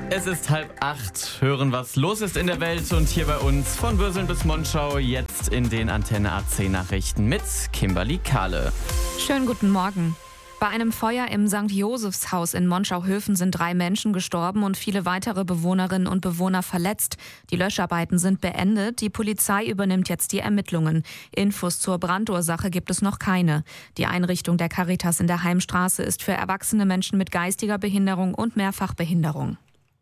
Es ist 7:30. Hören, was los ist in der Welt und hier bei uns von Würseln bis Monschau. Jetzt in den Antenne AC Nachrichten mit Kimberly Kahle. Schönen guten Morgen. Bei einem Feuer im St. Josephs-Haus in Monschau-Höfen sind 3 Menschen gestorben und viele weitere Bewohnerinnen und Bewohner verletzt. Die Löscharbeiten sind beendet. Die Polizei übernimmt jetzt die Ermittlungen. Infos zur Brandursache gibt es noch keine. Die Einrichtung der Caritas in der Heimstraße ist für erwachsene Menschen mit geistiger Behinderung und Mehrfachbehinderung.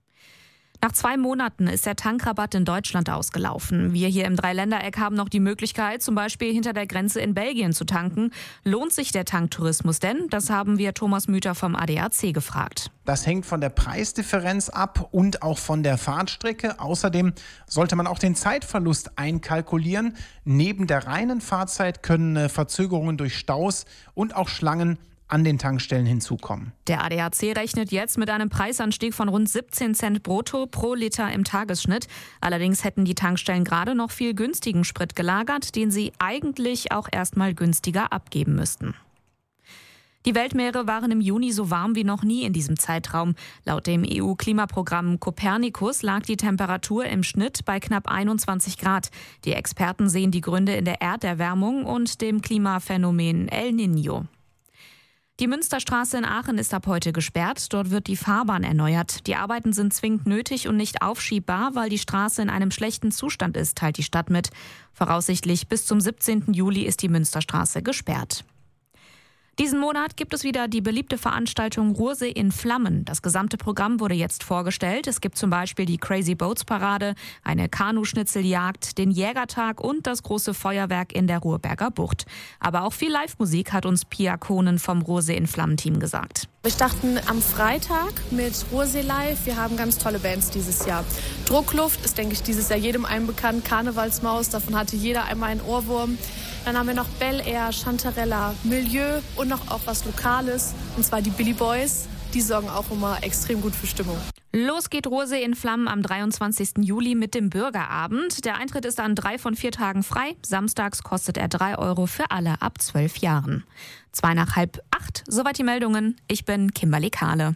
Nach 2 Monaten ist der Tankrabatt in Deutschland ausgelaufen. Wir hier im Dreiländereck haben noch die Möglichkeit, zum Beispiel hinter der Grenze in Belgien zu tanken. Lohnt sich der Tanktourismus denn? Das haben wir Thomas Müther vom ADAC gefragt. Das hängt von der Preisdifferenz ab und auch von der Fahrtstrecke. Außerdem sollte man auch den Zeitverlust einkalkulieren. Neben der reinen Fahrzeit können Verzögerungen durch Staus und auch Schlangen an den Tankstellen hinzukommen. Der ADAC rechnet jetzt mit einem Preisanstieg von rund 17 Cent brutto pro Liter im Tagesschnitt. Allerdings hätten die Tankstellen gerade noch viel günstigen Sprit gelagert, den sie eigentlich auch erstmal günstiger abgeben müssten. Die Weltmeere waren im Juni so warm wie noch nie in diesem Zeitraum. Laut dem EU-Klimaprogramm Copernicus lag die Temperatur im Schnitt bei knapp 21 Grad. Die Experten sehen die Gründe in der Erderwärmung und dem Klimaphänomen El Niño. Die Münsterstraße in Aachen ist ab heute gesperrt. Dort wird die Fahrbahn erneuert. Die Arbeiten sind zwingend nötig und nicht aufschiebbar, weil die Straße in einem schlechten Zustand ist, teilt die Stadt mit. Voraussichtlich bis zum 17. Juli ist die Münsterstraße gesperrt. Diesen Monat gibt es wieder die beliebte Veranstaltung Ruhrsee in Flammen. Das gesamte Programm wurde jetzt vorgestellt. Es gibt zum Beispiel die Crazy Boats Parade, eine Kanuschnitzeljagd, den Jägertag und das große Feuerwerk in der Ruhrberger Bucht. Aber auch viel Live-Musik, hat uns Pia Kohnen vom Ruhrsee in Flammen-Team gesagt. Wir starten am Freitag mit Ruhrsee Live. Wir haben ganz tolle Bands dieses Jahr. Druckluft ist, denke ich, dieses Jahr jedem einen bekannt. Karnevalsmaus, davon hatte jeder einmal einen Ohrwurm. Dann haben wir noch Bel Air, Chantarella, Milieu und noch auch was Lokales, und zwar die Billy Boys. Die sorgen auch immer extrem gut für Stimmung. Los geht Ruhrsee in Flammen am 23. Juli mit dem Bürgerabend. Der Eintritt ist an 3 von 4 Tagen frei. Samstags kostet er 3 € für alle ab 12 Jahren. 7:45, soweit die Meldungen. Ich bin Kimberly Kahle.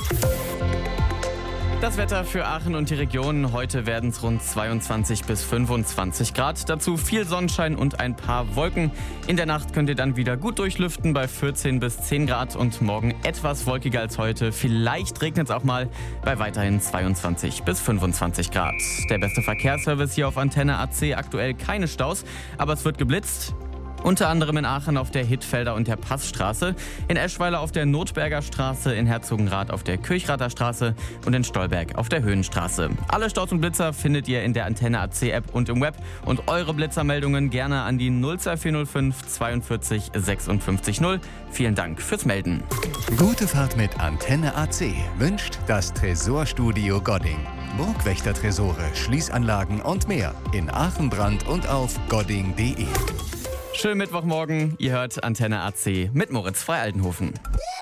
Das Wetter für Aachen und die Region. Heute werden es rund 22 bis 25 Grad. Dazu viel Sonnenschein und ein paar Wolken. In der Nacht könnt ihr dann wieder gut durchlüften bei 14 bis 10 Grad und morgen etwas wolkiger als heute. Vielleicht regnet es auch mal bei weiterhin 22 bis 25 Grad. Der beste Verkehrsservice hier auf Antenne AC. Aktuell keine Staus, aber es wird geblitzt. Unter anderem in Aachen auf der Hittfelder und der Passstraße, in Eschweiler auf der Notberger Straße, in Herzogenrath auf der Kirchrather Straße und in Stolberg auf der Höhenstraße. Alle Staus und Blitzer findet ihr in der Antenne AC App und im Web. Und eure Blitzermeldungen gerne an die 02405 42 56 0. Vielen Dank fürs Melden. Gute Fahrt mit Antenne AC wünscht das Tresorstudio Godding. Burgwächter-Tresore, Schließanlagen und mehr in Aachen, Brand und auf godding.de. Schönen Mittwochmorgen, ihr hört Antenne AC mit Moritz Frei-Altenhofen.